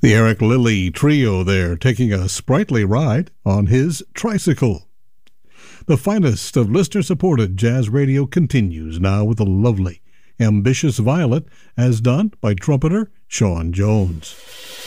The Eric Lilly Trio there, taking a sprightly ride on his tricycle. The finest of listener-supported jazz radio continues now with a lovely, ambitious Violet, as done by trumpeter Sean Jones.